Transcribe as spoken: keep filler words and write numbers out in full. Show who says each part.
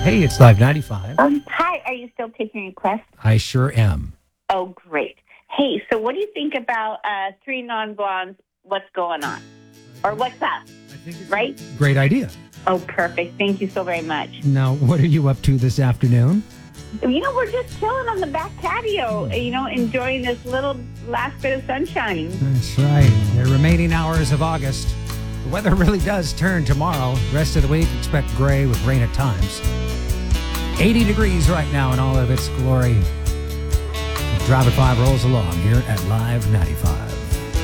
Speaker 1: Hey, it's Live ninety-five.
Speaker 2: Um, hi, are you still taking requests?
Speaker 1: I sure am.
Speaker 2: Oh, great. Hey, so what do you think about uh, Three Non-Blondes, What's Going On? Or What's Up,
Speaker 1: I think it's
Speaker 2: right?
Speaker 1: a great idea.
Speaker 2: Oh, perfect. Thank you so very much.
Speaker 1: Now, what are you up to this afternoon?
Speaker 2: You know, we're just chilling on the back patio, you know, enjoying this little last bit of sunshine.
Speaker 1: That's right. The remaining hours of August. The weather really does turn tomorrow. The rest of the week, expect gray with rain at times. eighty degrees right now in all of its glory. Drive at five rolls along here at Live ninety-five.